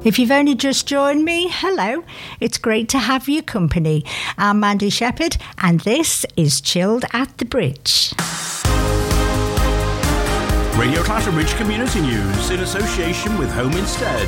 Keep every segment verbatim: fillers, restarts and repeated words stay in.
If you've only just joined me, hello. It's great to have your company. I'm Mandy Shepherd, and this is Chilled at the Bridge. Radio Clatterbridge Community News in association with Home Instead.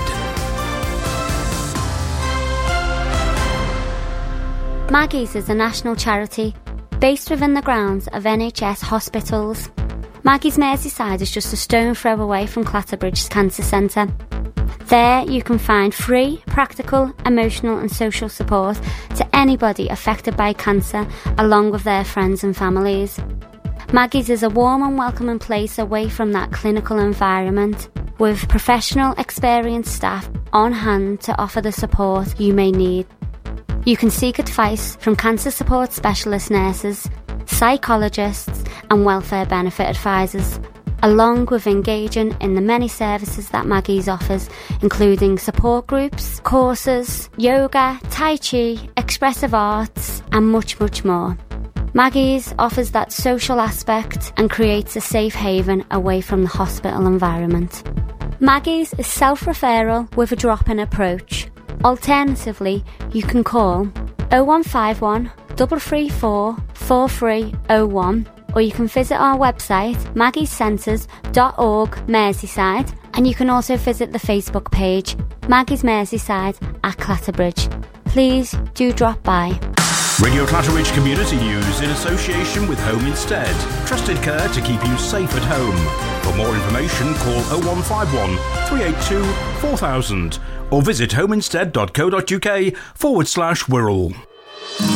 Maggie's is a national charity based within the grounds of N H S hospitals. Maggie's Merseyside is just a stone throw away from Clatterbridge's Cancer Centre. There you can find free, practical, emotional and social support to anybody affected by cancer, along with their friends and families. Maggie's is a warm and welcoming place away from that clinical environment, with professional, experienced staff on hand to offer the support you may need. You can seek advice from cancer support specialist nurses, psychologists and welfare benefit advisors, along with engaging in the many services that Maggie's offers, including support groups, courses, yoga, tai chi, expressive arts and much, much more. Maggie's offers that social aspect and creates a safe haven away from the hospital environment. Maggie's is self-referral with a drop-in approach. Alternatively, you can call oh one five one, three three four, four three oh one, or you can visit our website maggies centres dot org Merseyside, and you can also visit the Facebook page Maggie's Merseyside at Clatterbridge. Please do drop by. Radio Clatterbridge Community News in association with Home Instead. Trusted care to keep you safe at home. For more information, call oh one five one, three eight two, four thousand or visit homeinstead dot co dot uk forward slash Wirral.